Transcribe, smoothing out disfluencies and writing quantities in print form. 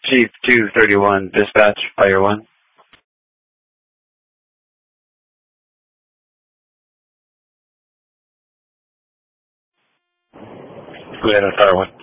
Chief 231, dispatch, fire 1. Go ahead on fire 1.